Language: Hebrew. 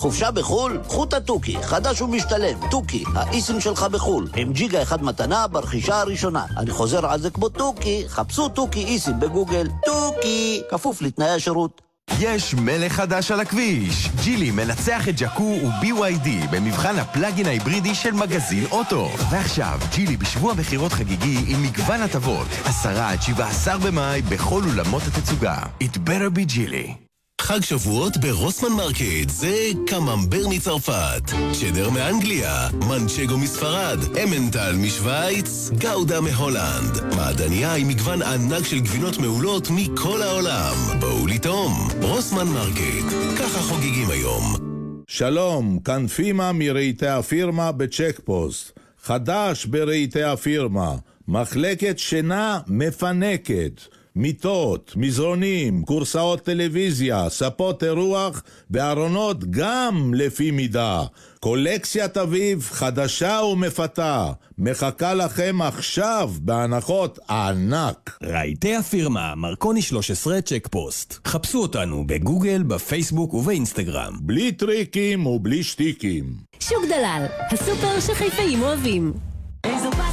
חופשה בחול? קחו את התוכי, חדש ומשתלם. תוכי, האיסים שלך בחול. עם ג'יגה אחד מתנה ברכישה הראשונה. אני חוזר על זה כמו תוכי, חפשו תוכי איסים בגוגל. תוכי, כפוף לתנאי השירות. יש מלך חדש על הכביש. ג'ילי מנצח את ג'קו ו-BYD במבחן הפלאגין ההיברידי של מגזין אוטו. ועכשיו, ג'ילי בשבוע בחירות חגיגי עם מגוון הטבות. 10-17 במאי בכל אולמות התצוגה. It better be ג'ילי. חג שבועות ברוסמן מרקט זה קממבר מצרפת, צ'דר מאנגליה, מנצ'גו מספרד, אמנטל משוויץ, גאודה מהולנד. מעדניה עם מגוון ענק של גבינות מעולות מכל העולם. בואו לטעום. רוסמן מרקט, ככה חוגגים היום. שלום, כאן פימה מרהיטי הפירמה בצ'ק פוסט. חדש ברהיטי הפירמה, מחלקת שינה מפנקת. מיטות, מזרונים, קורסאות טלוויזיה, ספות אירוח וארונות גם לפי מידה. קולקציית אביב חדשה ומפתה. מחכה לכם עכשיו בהנחות ענק. רהיטי הפירמה, מרקוני 13 צ'ק פוסט. חפשו אותנו בגוגל, בפייסבוק ובאינסטגרם. בלי טריקים ובלי שטיקים. שוק דלל, הסופר שחיפאים אוהבים. איזו בת